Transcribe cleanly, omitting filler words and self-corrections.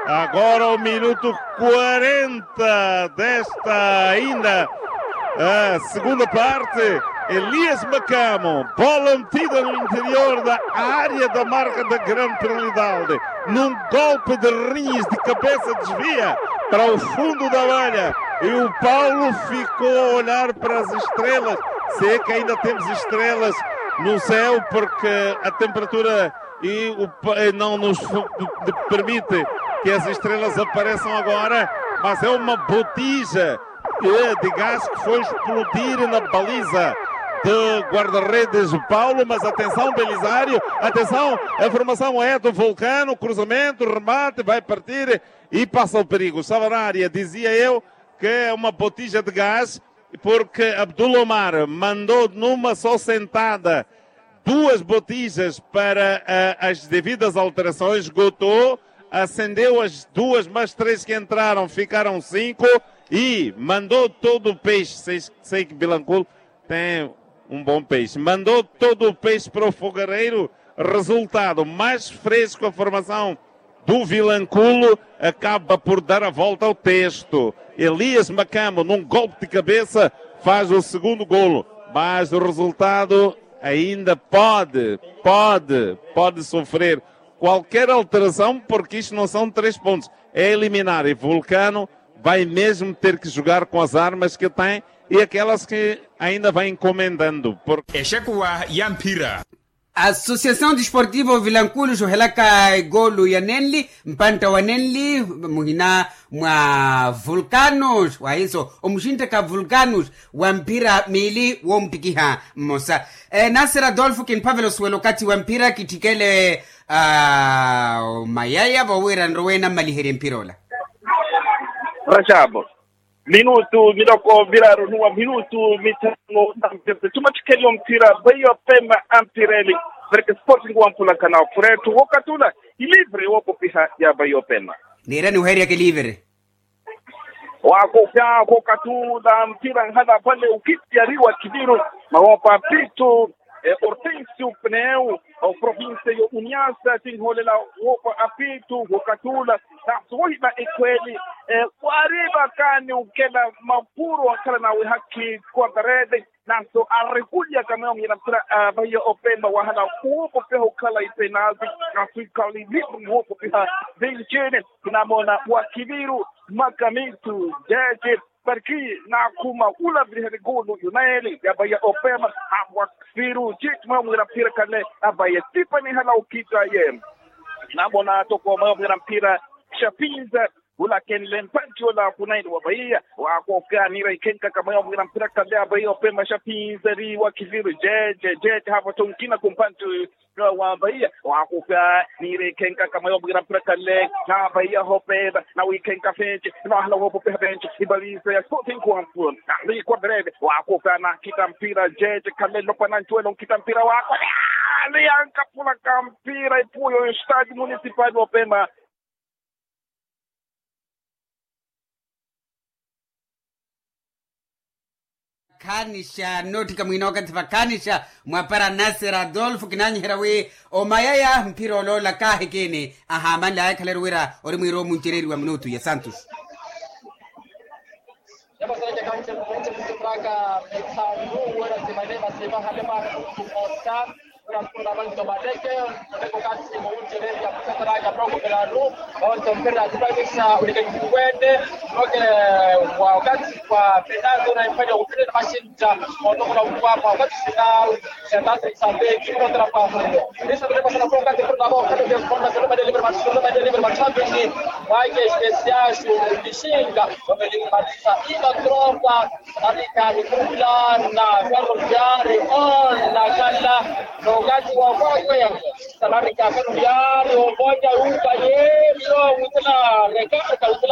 Agora o minuto 40 desta ainda a segunda parte. Elias Macamo, bola metida no interior da área da marca da grande penalidade. Num golpe de rins de cabeça desvia para o fundo da malha. E o Paulo ficou a olhar para as estrelas. Se é que ainda temos estrelas no céu, porque a temperatura não nos permite que as estrelas apareçam agora. Mas é uma botija de gás que foi explodir na baliza de guarda-redes Paulo, mas atenção Belisário, atenção, a formação é do Vulcano, cruzamento, remate, vai partir e passa o perigo. Estava na área, dizia eu que é uma botija de gás, porque Abdul Omar mandou numa só sentada 2 botijas para as devidas alterações, esgotou, acendeu as 2, mas 3 que entraram ficaram 5 e mandou todo o peixe. Sei que Vilanculo tem um bom peixe. Mandou todo o peixe para o fogareiro. Resultado, mais fresco a formação do Vilanculo, acaba por dar a volta ao texto. Elias Macamo, num golpe de cabeça, faz o segundo golo. Mas o resultado ainda pode sofrer qualquer alteração, porque isto não são 3 pontos. É eliminar. E Vulcano vai mesmo ter que jogar com as armas que tem e aquelas que ainda vai encomendando. Eshekwa Yampira. Associação Desportiva Vilanculo johelaka golu ya Nenli mpanta wa Nenli muhina mwa Vulcanos wa hizo omushinta ka Vulcanos wa mpira mili wa mpikiha mosa Nasser Adolfo kin Pavelos welokati wa mpira kitikele mayaya wawira nrowena malihere mpirola Rajabo minuto midoko viraro numa minuto mitano tumatikeli mpira bayo pema ampireli porque Sporting wampula kana furetu wakatula ilivre wako piha ya bayo pema nera ni uheri yake livre wako pia wakatula mpira hada pale ukitiariwa kidiru mawopa pitu Hortensio Pneu au província de Uniasa tinholela wopa apitu wakatula na suhiba ekweli wariba kani ukela mapuro wakala na haki kwa garede na so arikuja kama mwana mpira bayo opema wahala wopo pia ukala ipenazi na suikali libu wopo pia vinchene tunamona wakibiru makamitu jeje Barki na kuma ula vile golu yunaeli abaya opema abwa firu jitma mwira mpira kale abaya tipani hala ukita ye nabona toko mwira mpira shapinza ula kenlen pancho la kunaidi wa bahia wako kanira ikenka kama mwira mpira kale abaya opema shapinza ri wa kifiru jeje hapo tunkina kumpancho wa bahia wako kanira ikenka kama mwira mpira kale na bahia hopeda na wikenka fenche na hala hopo fenche ibaliza ya Sporting kuampun na quadrede wako kana kita mpira jeje kale lopana nchuelo kita mpira wako alianka pula kampira ipuyo estado municipal do Pema kanisha noti kamwinoka tifakanisha mwapara Nasser Adolfo kinanyi herawe o mayaya mpira olola kahekene aha manda ay kalerwira ori mwiro munchereri wa minuto ya Santos Yaba sala kancha kutraka mitano wala semane masema halema kumosta kuna bantu badeke kwa kasi munchereri ya kutara ya broko belaro au mpira tupakisha ulikwende wakati kwa penalty na ifanya upinde mashinja kutoka kwa wakati final sentasa isabe kilometra pa isso deve passar por wakati kwa boka ndio kwenda kwa deliver machapini wake special bishinga wamelimbatiza ila tropa alika mikula na ferroviari on la kala wakati wa kwa salari ka ferroviari moja uka yero utana rekata